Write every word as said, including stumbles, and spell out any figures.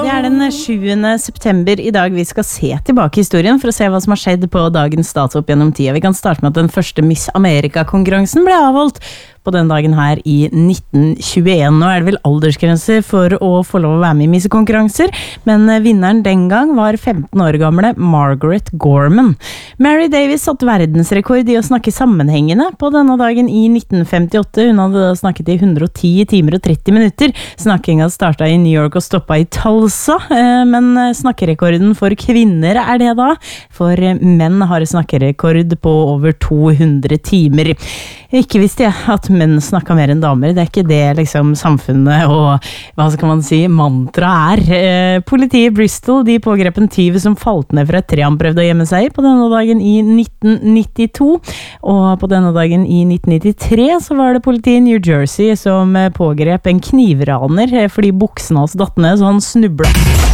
Det er den sjuende september I dag. Vi skal se tilbake I historien for å se hva som har skjedd på dagens dato opp gjennom tida. Vi kan starte med at den første Miss Amerika-konkurransen ble avholdt på den dagen her I nitten tjueen. Nå er det vel aldersgrenser for å få lov å være med I missekonkurranser, men vinneren den gang var femten år gamle Margaret Gorman. Mary Davis satte verdensrekord I å snakke sammenhengende på denne dagen I nitten femtiåtte. Hun hadde snakket I hundre og ti timer og tretti minutter. Snakkinga startet I New York og stoppet I Tulsa, men snakkerekorden for kvinner er det da, for menn har snakkerekord på over to hundre timer. Ikke visste jeg at menn snakket mer enn damer. Det er ikke det liksom samfunnet og hva skal man si, mantra er. Eh, politiet I Bristol, de pågrep en tyv som falt ned fra et tre han prøvde å gjemme seg på denne dagen I nitten nittito. Og på denne dagen I nitten nittitre så var det politiet I New Jersey som pågrep en knivraner fordi buksene hans datt ned så han snublet.